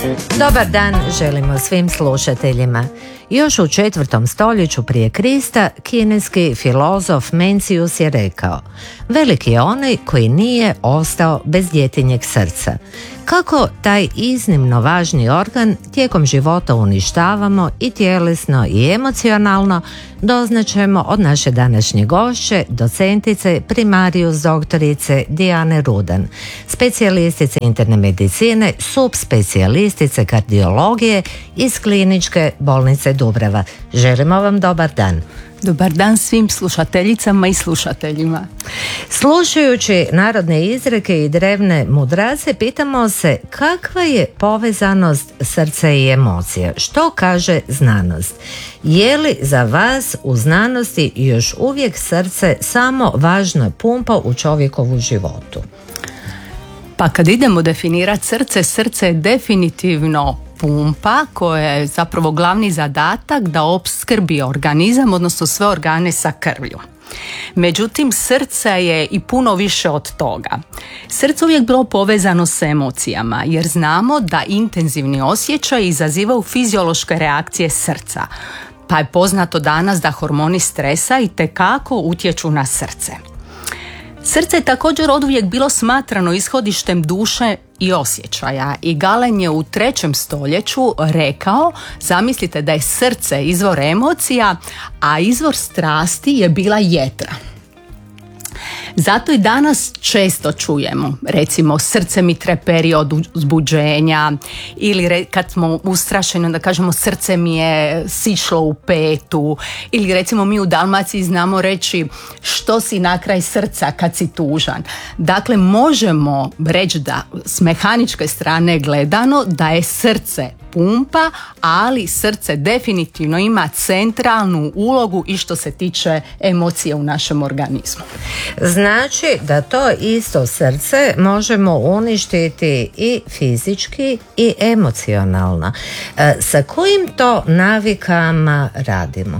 Dobar dan želimo svim slušateljima. Još u 4. stoljeću prije Krista kineski filozof Mencius je rekao: veliki je onaj koji nije ostao bez djetinjeg srca. Kako taj iznimno važni organ tijekom života uništavamo i tjelesno i emocionalno, doznaćemo od naše današnje gošće, docentice primarijus doktorice Dijane Rudan, specijalistice interne medicine, subspecijalistice kardiologije iz Kliničke bolnice Dubrava. Želimo vam dobar dan. Dobar dan svim slušateljicama i slušateljima. Slušajući narodne izreke i drevne mudrace, pitamo se kakva je povezanost srca i emocija. Što kaže znanost? Je li za vas u znanosti još uvijek srce samo važna pumpa u čovjekovu životu? Pa kad idemo definirati srce je definitivno pumpa koja je zapravo glavni zadatak da opskrbi organizam, odnosno sve organe sa krvlju. Međutim, srce je i puno više od toga. Srce uvijek bilo povezano s emocijama, jer znamo da intenzivni osjećaj izazivaju fiziološke reakcije srca. Pa je poznato danas da hormoni stresa itekako utječu na srce. Srce je također oduvijek bilo smatrano ishodištem duše i osjećaja i Galen je u 3. stoljeću rekao, zamislite da je srce izvor emocija, a izvor strasti je bila jetra. Zato i danas često čujemo, recimo, srce mi treperi od uzbuđenja, ili kad smo ustrašeni da kažemo srce mi je sišlo u petu, ili recimo mi u Dalmaciji znamo reći što si na kraj srca kad si tužan. Dakle, možemo reći da s mehaničke strane gledano da je srce pumpa, ali srce definitivno ima centralnu ulogu i što se tiče emocije u našem organizmu. Znači da to isto srce možemo uništiti i fizički i emocionalno. Sa kojim to navikama radimo?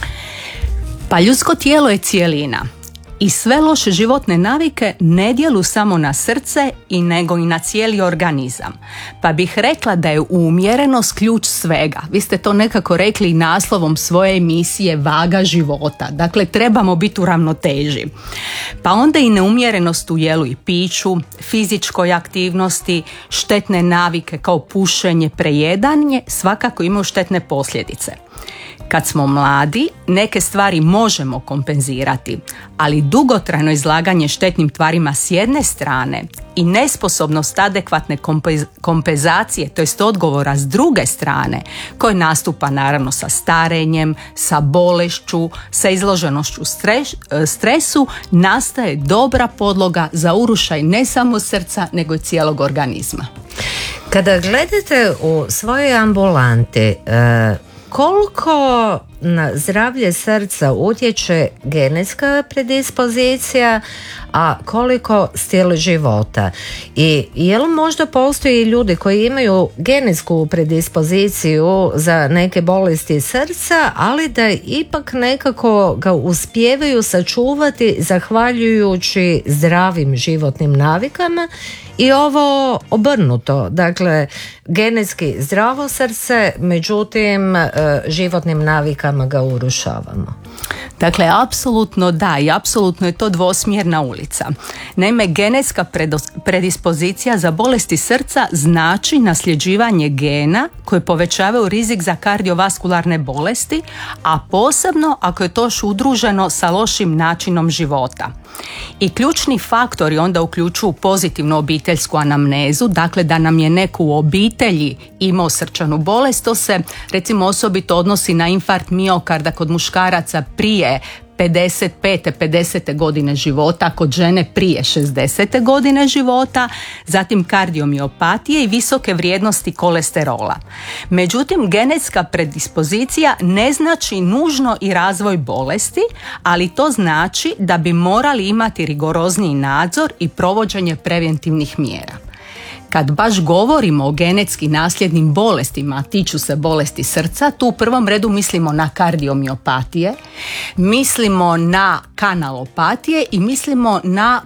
Pa ljudsko tijelo je cijelina. I sve loše životne navike ne djeluju samo na srce nego i na cijeli organizam. Pa bih rekla da je umjerenost ključ svega. Vi ste to nekako rekli i naslovom svoje emisije Vaga života. Dakle, trebamo biti u ravnoteži. Pa onda i neumjerenost u jelu i piću, fizičkoj aktivnosti, štetne navike kao pušenje, prejedanje svakako imaju štetne posljedice. Kad smo mladi, neke stvari možemo kompenzirati, ali dugotrajno izlaganje štetnim tvarima s jedne strane i nesposobnost adekvatne kompenzacije, to jest odgovora s druge strane, koje nastupa naravno sa starenjem, sa bolešću, sa izloženošću stresu, nastaje dobra podloga za urušaj ne samo srca, nego i cijelog organizma. Kada gledate u svojoj ambulanti, koliko na zdravlje srca utječe genetska predispozicija, a koliko stil života? I je li možda postoji ljudi koji imaju genetsku predispoziciju za neke bolesti srca, ali da ipak nekako ga uspijevaju sačuvati zahvaljujući zdravim životnim navikama, i ovo obrnuto, dakle genetski zdravo srce, međutim životnim navikama ga urušavamo? Dakle, apsolutno da, i apsolutno je to dvosmjerna ulica. Naime, genetska predispozicija za bolesti srca znači nasljeđivanje gena koje povećavaju rizik za kardiovaskularne bolesti, a posebno ako je to udruženo sa lošim načinom života. I ključni faktori onda uključuju pozitivnu obiteljsku anamnezu, dakle da nam je neko u obitelji imao srčanu bolest. To se recimo osobito odnosi na infarkt miokarda kod muškaraca prije 55. 50. godine života, kod žene prije 60. godine života, zatim kardiomiopatije i visoke vrijednosti kolesterola. Međutim, genetska predispozicija ne znači nužno i razvoj bolesti, ali to znači da bi morali imati rigorozniji nadzor i provođenje preventivnih mjera. Kad baš govorimo o genetski nasljednim bolestima, tiču se bolesti srca, tu u prvom redu mislimo na kardiomiopatije, mislimo na kanalopatije i mislimo na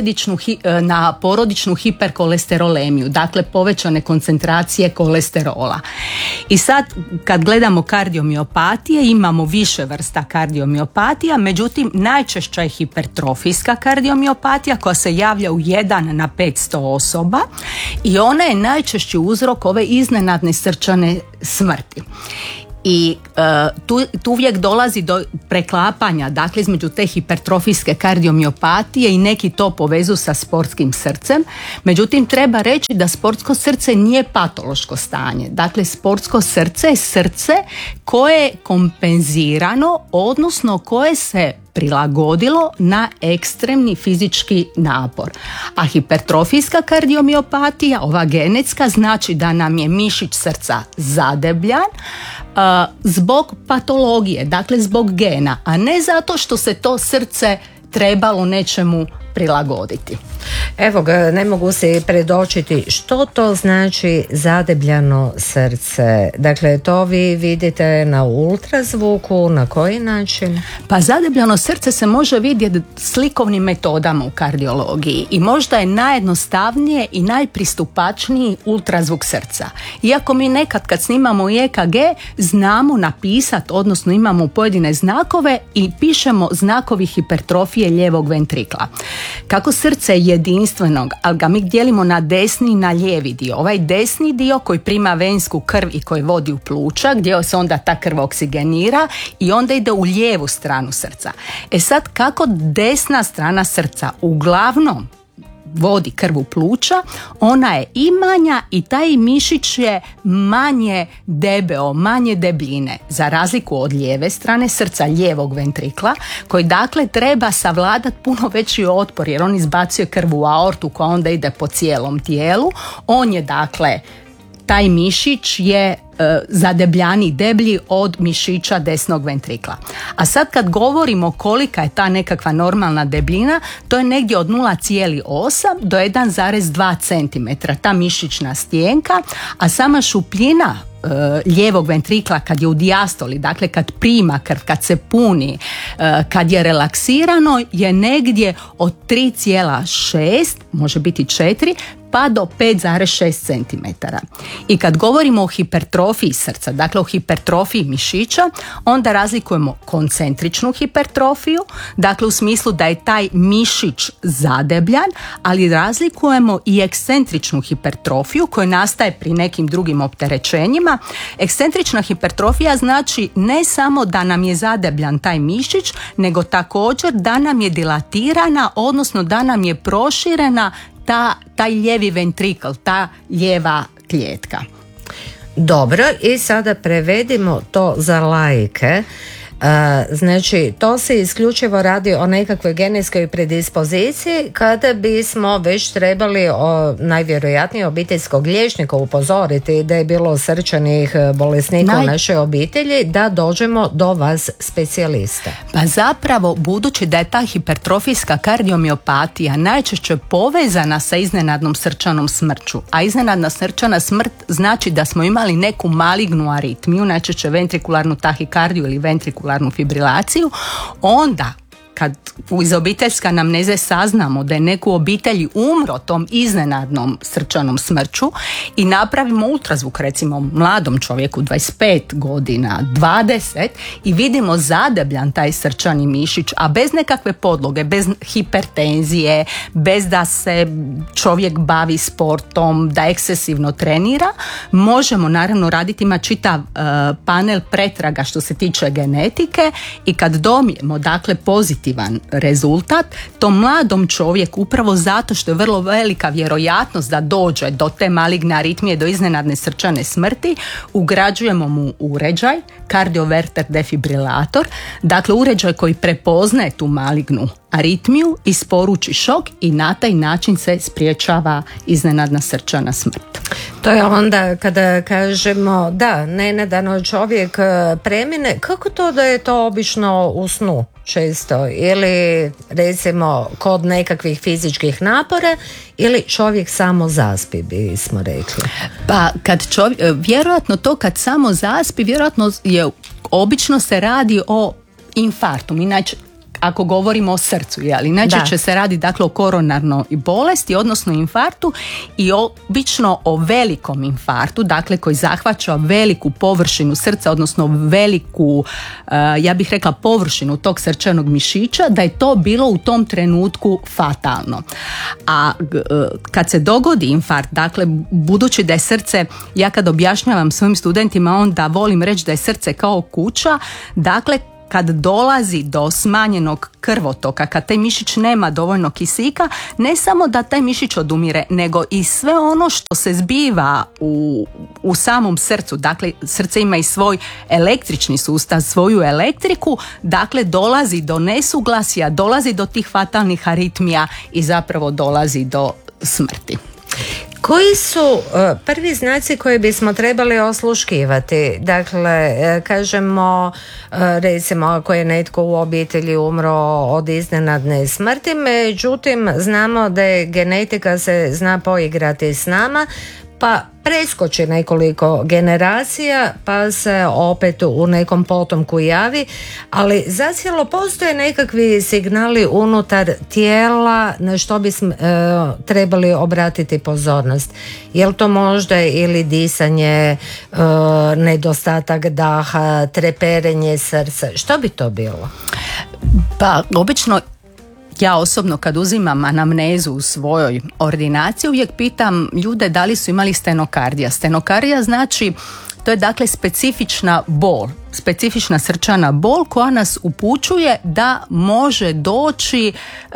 na porodičnu hiperkolesterolemiju, dakle povećane koncentracije kolesterola. I sad kad gledamo kardiomiopatije, imamo više vrsta kardiomiopatija, međutim najčešća je hipertrofijska kardiomiopatija koja se javlja u 1 na 500 osoba i ona je najčešći uzrok ove iznenadne srčane smrti. I tu uvijek dolazi do preklapanja, dakle između te hipertrofijske kardiomiopatije i neki to povezu sa sportskim srcem. Međutim, treba reći da sportsko srce nije patološko stanje. Dakle, sportsko srce je srce koje je kompenzirano, odnosno koje se prilagodilo na ekstremni fizički napor. A hipertrofijska kardiomiopatija, ova genetska, znači da nam je mišić srca zadebljan zbog patologije, dakle zbog gena, a ne zato što se to srce trebalo nečemu prilagoditi. Evo ga, ne mogu se predočiti što to znači zadebljano srce. Dakle, to vi vidite na ultrazvuku, na koji način? Pa zadebljano srce se može vidjeti slikovnim metodama u kardiologiji i možda je najjednostavnije i najpristupačniji ultrazvuk srca. Iako mi nekad kad snimamo EKG znamo napisati, odnosno imamo pojedine znakove i pišemo znakovi hipertrofije lijevog ventrikla. Kako srce je jedinstvenog, ali ga mi dijelimo na desni i na lijevi dio. Ovaj desni dio koji prima vensku krv i koji vodi u pluća, gdje se onda ta krv oksigenira i onda ide u lijevu stranu srca. E sad, kako desna strana srca uglavnom vodi krv u pluća, ona je i manja i taj mišić je manje debeo, manje debljine, za razliku od lijeve strane srca, lijevog ventrikla, koji dakle treba savladati puno veći otpor jer on izbacuje krv u aortu koja onda ide po cijelom tijelu. On je dakle, taj mišić je zadebljaniji, deblji od mišića desnog ventrikla. A sad kad govorimo kolika je ta nekakva normalna debljina, to je negdje od 0,8 do 1,2 cm, ta mišićna stijenka, a sama šupljina lijevog ventrikla kad je u dijastoli, dakle kad prima krv, kad se puni, kad je relaksirano, je negdje od 3,6, može biti 4, pa do 5,6 cm. I kad govorimo o hipertrofiji srca, dakle o hipertrofiji mišića, onda razlikujemo koncentričnu hipertrofiju, dakle u smislu da je taj mišić zadebljan, ali razlikujemo i ekscentričnu hipertrofiju koja nastaje pri nekim drugim opterećenjima. Ekscentrična hipertrofija znači ne samo da nam je zadebljan taj mišić, nego također da nam je dilatirana, odnosno da nam je proširena taj lijevi ventrikl, ta lijeva klijetka. Dobro, i sada prevedimo to za laike. Znači, to se isključivo radi o nekakvoj genetskoj predispoziciji kada bismo već trebali najvjerojatnije obiteljskog liječnika upozoriti da je bilo srčanih bolesnika u našoj obitelji, da dođemo do vas specijalista. Pa zapravo, budući da je ta hipertrofijska kardiomiopatija najčešće povezana sa iznenadnom srčanom smrću, a iznenadna srčana smrt znači da smo imali neku malignu aritmiju, najčešće ventrikularnu tahikardiju ili ventrikularnu fibrilaciju, onda kad iz obiteljske anamneze saznamo da je neko u obitelji umro tom iznenadnom srčanom smrću i napravimo ultrazvuk recimo mladom čovjeku 25 godina, 20 i vidimo zadebljan taj srčani mišić, a bez nekakve podloge, bez hipertenzije, bez da se čovjek bavi sportom, da ekscesivno trenira, možemo naravno raditi, ima čitav panel pretraga što se tiče genetike i kad dobijemo dakle pozitivan rezultat, tom mladom čovjeku, upravo zato što je vrlo velika vjerojatnost da dođe do te maligne aritmije, do iznenadne srčane smrti, ugrađujemo mu uređaj, kardioverter defibrilator, dakle uređaj koji prepoznaje tu malignu aritmiju, isporuči šok i na taj način se spriječava iznenadna srčana smrt. To je onda kada kažemo da nenadano čovjek premine, kako to da je to obično u snu? često? Ili recimo kod nekakvih fizičkih napora ili čovjek samo zaspi, bismo rekli? Pa kad vjerojatno to kad samo zaspi, vjerojatno obično se radi o infarktu. Inače, ako govorimo o srcu, najčešće se radi dakle o koronarnoj bolesti, odnosno infarktu, i obično o velikom infarktu, dakle koji zahvaća veliku površinu srca, odnosno veliku, ja bih rekla, površinu tog srčanog mišića, da je to bilo u tom trenutku fatalno. A kad se dogodi infarkt, dakle budući da je srce, ja kad objašnjavam svojim studentima, onda volim reći da je srce kao kuća, dakle kad dolazi do smanjenog krvotoka, kad taj mišić nema dovoljno kisika, ne samo da taj mišić odumire, nego i sve ono što se zbiva u samom srcu, dakle srce ima i svoj električni sustav, svoju elektriku, dakle dolazi do nesuglasja, dolazi do tih fatalnih aritmija i zapravo dolazi do smrti. Koji su prvi znaci koje bismo trebali osluškivati? Dakle, kažemo, recimo ako je netko u obitelji umro od iznenadne smrti, međutim znamo da je genetika se zna poigrati s nama, pa preskoči nekoliko generacija pa se opet u nekom potomku javi, ali zacijelo postoje nekakvi signali unutar tijela na što bi trebali obratiti pozornost. Je li to možda ili disanje, nedostatak daha, treperenje srca? Što bi to bilo? Pa obično ja osobno kad uzimam anamnezu u svojoj ordinaciji uvijek pitam ljude da li su imali stenokardija. Stenokardija znači, to je dakle specifična bol, specifična srčana bol koja nas upućuje da može doći,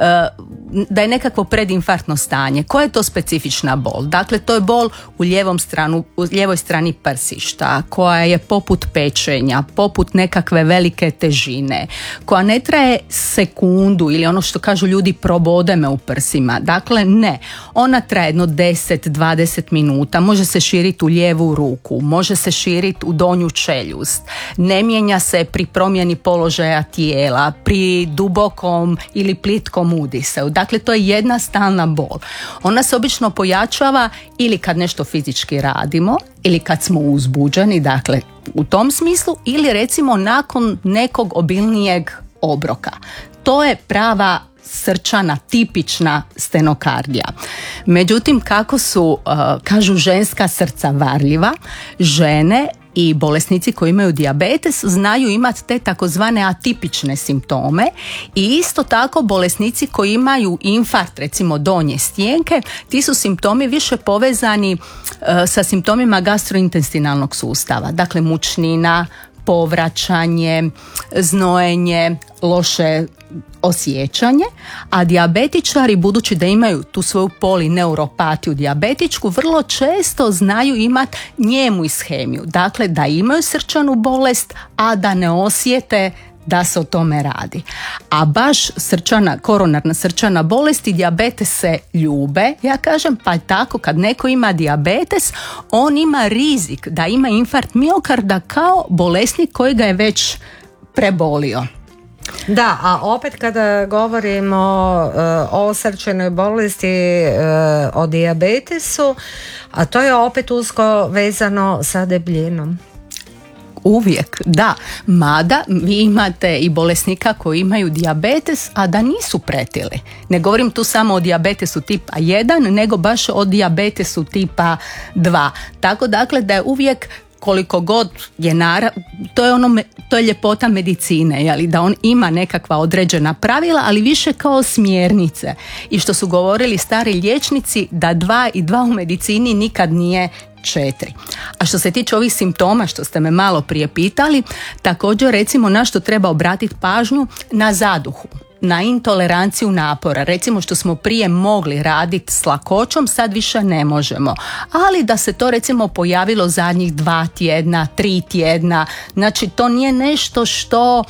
da je nekakvo predinfarktno stanje. Koja je to specifična bol? Dakle, to je bol u lijevoj strani prsišta, koja je poput pečenja, poput nekakve velike težine, koja ne traje sekundu ili ono što kažu ljudi probode me u prsima. Dakle, ne. Ona traje jedno 10-20 minuta, može se širiti u lijevu ruku, može se širiti u donju čeljust, ne mijenja se pri promjeni položaja tijela, pri dubokom ili plitkom udisaju. Dakle, to je jedna stalna bol. Ona se obično pojačava ili kad nešto fizički radimo, ili kad smo uzbuđeni, dakle u tom smislu, ili recimo nakon nekog obilnijeg obroka. To je prava srčana, tipična stenokardija. Međutim, kako su, kažu, ženska srca varljiva, žene i bolesnici koji imaju dijabetes znaju imati te takozvane atipične simptome i isto tako bolesnici koji imaju infarkt, recimo donje stijenke, ti su simptomi više povezani sa simptomima gastrointestinalnog sustava, dakle mučnina, povraćanje, znojenje, loše osjećanje, a dijabetičari, budući da imaju tu svoju polineuropatiju dijabetičku, vrlo često znaju imati njemu ishemiju, dakle da imaju srčanu bolest, a da ne osjete da se o tome radi. A baš koronarna srčana bolest i dijabetes se ljube, ja kažem, pa tako kad neko ima dijabetes, on ima rizik da ima infarkt miokarda kao bolesnik koji ga je već prebolio. Da, a opet kada govorimo o srčanoj bolesti, o dijabetesu, a to je opet usko vezano sa debljinom. Uvijek, da. Mada vi imate i bolesnika koji imaju dijabetes, a da nisu pretili. Ne govorim tu samo o dijabetesu tipa 1, nego baš o dijabetesu tipa 2. Tako dakle da je uvijek, koliko god je to je ljepota medicine, jeli, da on ima nekakva određena pravila, ali više kao smjernice. I što su govorili stari liječnici, da 2 i 2 u medicini nikad nije 4. A što se tiče ovih simptoma što ste me malo prije pitali, također recimo na što treba obratiti pažnju, na zaduhu, na intoleranciju napora. Recimo što smo prije mogli raditi s lakoćom, sad više ne možemo. Ali da se to recimo pojavilo zadnjih 2 tjedna, 3 tjedna, znači to nije nešto što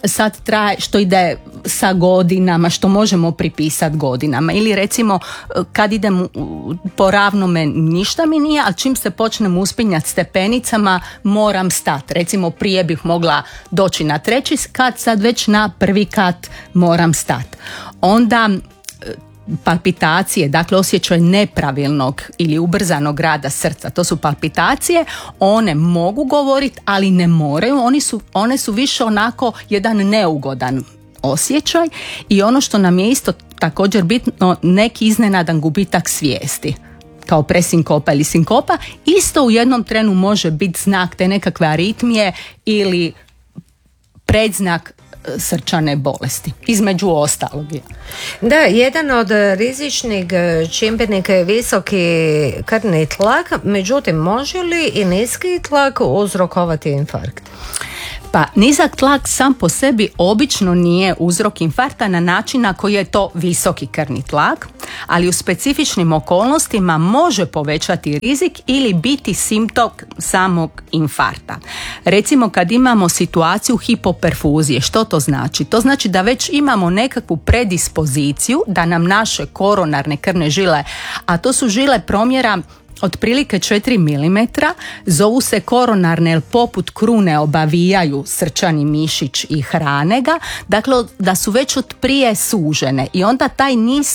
sad traje, što ide sa godinama, što možemo pripisati godinama. Ili recimo kad idem po ravnome ništa mi nije, a čim se počnem uspinjati stepenicama moram stati. Recimo prije bih mogla doći na 3. kat, sad već na 1. kat moram stati. Onda palpitacije, dakle osjećaj nepravilnog ili ubrzanog rada srca, to su palpitacije, one mogu govoriti, ali ne moraju, one su više onako jedan neugodan osjećaj i ono što nam je isto također bitno, neki iznenadan gubitak svijesti kao presinkopa ili sinkopa, isto u jednom trenu može biti znak te nekakve aritmije ili predznak srčane bolesti, između ostalog. Da, jedan od rizičnih čimbenika je visoki krvni tlak, međutim može li i niski tlak uzrokovati infarkt? Pa nizak tlak sam po sebi obično nije uzrok infarkta na način na koji je to visoki krvni tlak, ali u specifičnim okolnostima može povećati rizik ili biti simptom samog infarkta. Recimo kad imamo situaciju hipoperfuzije, što to znači? To znači da već imamo nekakvu predispoziciju da nam naše koronarne krvne žile, a to su žile promjera otprilike 4 mm, zovu se koronarne jer poput krune obavijaju srčani mišić i hrane ga, dakle da su već od prije sužene i onda taj niz